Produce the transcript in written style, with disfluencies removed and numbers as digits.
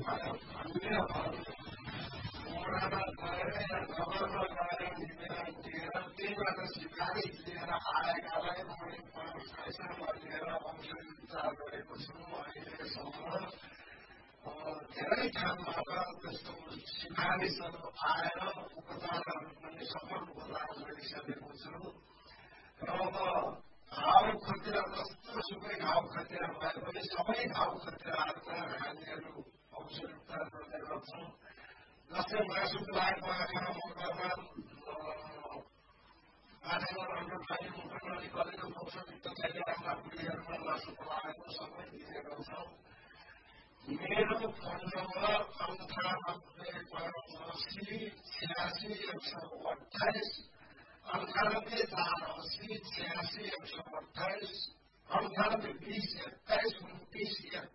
मोडामा गएर या खबरमा गएर निवेदन दिएर त्यहीबाट सिफारिस लिएर आएकालाई पैसा लिएर औषधि उपचार गरेको छु। अहिलेसम्म धेरै ठाउँबाट त्यस्तो सिफारिसहरू आएर उपचारहरू पनि सफल उपचार गरिसकेको छु र अब घाउ खतिरा जस्तोसुकै घाउ खतिरा भए पनि सबै घाउ खतिराहरूका हामीहरू औषधि उपचार गर्ने गर्छौँ। जस्तै मासुको लागि आँखामा मुखमा अन्डरलाइन मुखमा निकलेको औषधि तथाइका बुढीहरूमा मासुको लागेको सबै दिने गर्छौँ। मेरो फोन नम्बर 9848868128 9848868128 982021